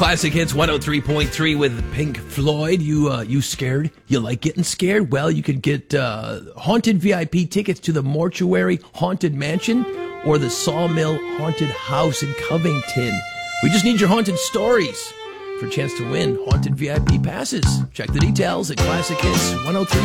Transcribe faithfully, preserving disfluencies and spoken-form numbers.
Classic Hits one oh three point three with Pink Floyd. You uh, you scared? You like getting scared? Well, you could get uh, Haunted V I P tickets to the Mortuary Haunted Mansion or the Sawmill Haunted House in Covington. We just need your haunted stories for a chance to win Haunted V I P passes. Check the details at Classic Hits one oh three.